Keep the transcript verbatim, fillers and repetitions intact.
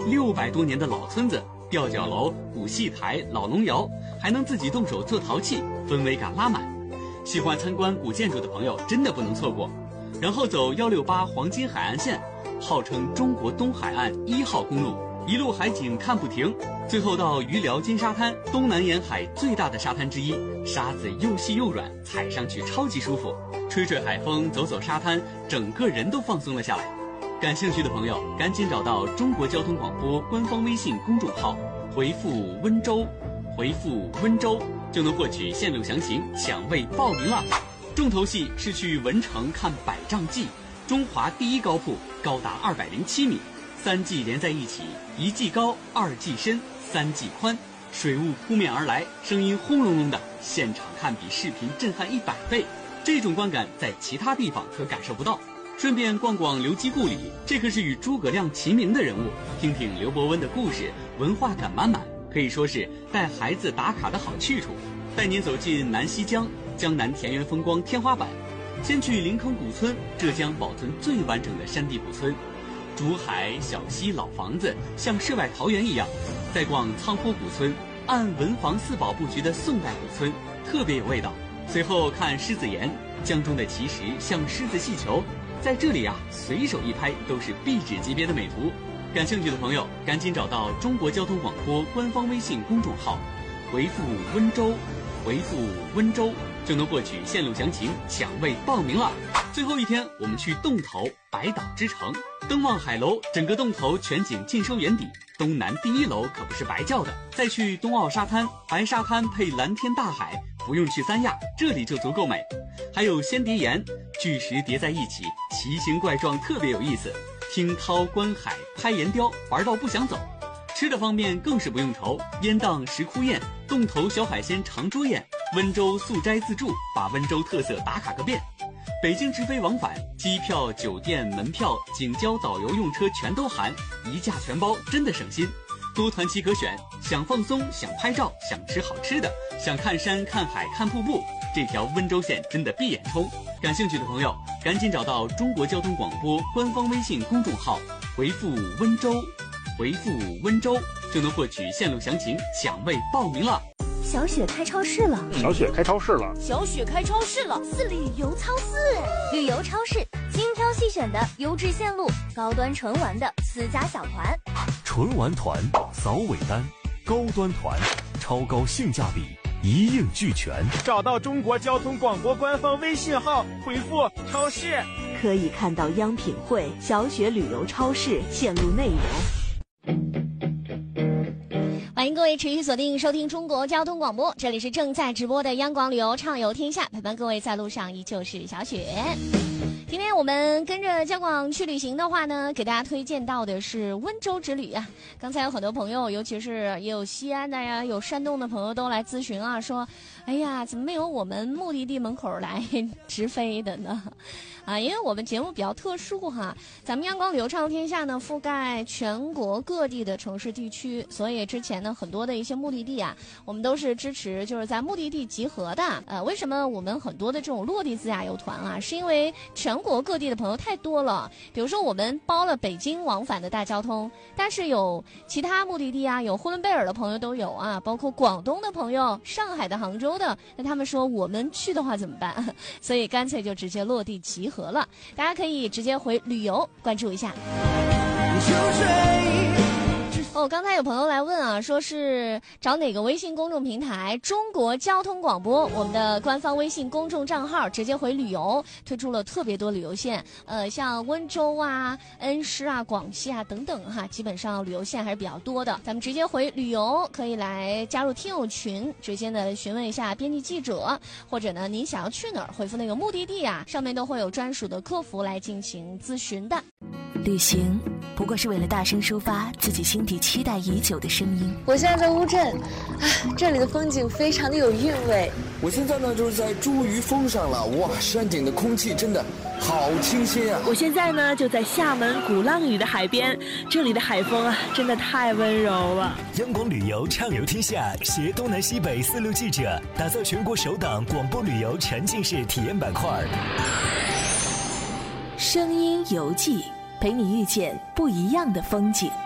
六百多年的老村子，吊脚楼、古戏台、老龙窑，还能自己动手做陶器，氛围感拉满。喜欢参观古建筑的朋友真的不能错过。然后走一六八黄金海岸线，号称中国东海岸一号公路，一路海景看不停。最后到余寮金沙滩，东南沿海最大的沙滩之一，沙子又细又软，踩上去超级舒服。吹吹海风，走走沙滩，整个人都放松了下来。感兴趣的朋友赶紧找到中国交通广播官方微信公众号，回复温州，回复温州就能获取线路详情，抢位报名了。重头戏是去文城看百丈祭，中华第一高瀑，高达二百零七米，三季连在一起，一季高，二季深，三季宽，水雾扑面而来，声音轰隆隆的，现场看比视频震撼一百倍，这种观感在其他地方可感受不到。顺便逛逛刘基故里，这可是与诸葛亮齐名的人物，听听刘伯温的故事，文化感满满，可以说是带孩子打卡的好去处。带您走进南溪江，江南田园风光天花板。先去临坑古村，浙江保存最完整的山地古村，竹海小溪老房子像世外桃源一样。再逛苍坡古村，按文房四宝布局的宋代古村，特别有味道。随后看狮子岩，江中的奇石像狮子戏球，在这里啊，随手一拍都是壁纸级别的美图。感兴趣的朋友赶紧找到中国交通广播官方微信公众号，回复温州，回复温州就能获取线路详情，抢位报名了。最后一天我们去洞头百岛之城，登望海楼，整个洞头全景尽收眼底，东南第一楼可不是白叫的。再去东澳沙滩，白沙滩配蓝天大海，不用去三亚，这里就足够美。还有仙蝶岩，巨石叠在一起，奇形怪状，特别有意思。听涛观海，拍岩雕，玩到不想走。吃的方面更是不用愁，烟荡石窟宴，洞头小海鲜长桌宴，温州素斋自助，把温州特色打卡个遍。北京直飞往返，机票、酒店、门票、景交、导游用车全都含，一价全包，真的省心。多团期可选，想放松，想拍照，想吃好吃的，想看山看海看瀑布，这条温州线真的闭眼冲。感兴趣的朋友赶紧找到中国交通广播官方微信公众号，回复温州，回复温州就能获取线路详情，抢位报名了。 小雪开超市了， 小雪开超市了， 小雪开超市了， 是旅游超市，旅游超市，精挑细选的优质线路，高端纯玩的私家小团， 纯玩团、扫尾单、高端团，超高性价比，一应俱全。 找到中国交通广播官方微信号，回复超市， 可以看到央品汇、小雪旅游超市线路内容。 欢迎各位持续锁定收听中国交通广播，这里是正在直播的央广旅游畅游天下，陪伴各位在路上依旧是小雪。今天我们跟着交广去旅行的话呢，给大家推荐到的是温州之旅啊。刚才有很多朋友，尤其是也有西安的呀，有山东的朋友都来咨询啊，说哎呀，怎么没有我们目的地门口来直飞的呢？啊，因为我们节目比较特殊哈，咱们央广旅游畅游天下呢，覆盖全国各地的城市地区，所以之前呢很多的一些目的地啊，我们都是支持就是在目的地集合的。呃，为什么我们很多的这种落地自驾游团啊，是因为全国各地的朋友太多了。比如说我们包了北京往返的大交通，但是有其他目的地啊，有呼伦贝尔的朋友都有啊，包括广东的朋友、上海的、杭州的，那他们说我们去的话怎么办？所以干脆就直接落地集合了。大家可以直接回旅游关注一下。哦，刚才有朋友来问啊，说是找哪个微信公众平台？中国交通广播，我们的官方微信公众账号，直接回旅游，推出了特别多旅游线，呃，像温州啊、恩施啊、广西啊等等哈，基本上旅游线还是比较多的。咱们直接回旅游，可以来加入听友群，直接呢询问一下编辑记者，或者呢您想要去哪儿，回复那个目的地啊，上面都会有专属的客服来进行咨询的。 旅行不过是为了大声抒发自己心底期待已久的声音。 我现在在乌镇，啊，这里的风景非常的有韵味。 我现在呢就是在茱萸峰上了，哇，山顶的空气真的好清新啊！ 我现在呢就在厦门鼓浪屿的海边，这里的海风啊真的太温柔了。 央广旅游畅游天下携东南西北四路记者，打造全国首档广播旅游沉浸式体验板块， 声音游记，陪你遇见不一样的风景。